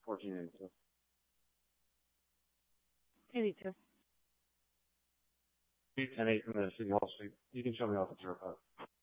1482. 82. 10-8 from the City Hall Suite. You can show me off the tour code.